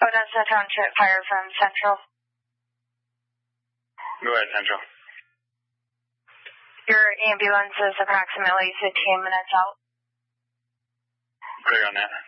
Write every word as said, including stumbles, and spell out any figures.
Odessa Township Fire from Central. Go ahead, Central. Your ambulance is approximately fifteen minutes out. Clear on that.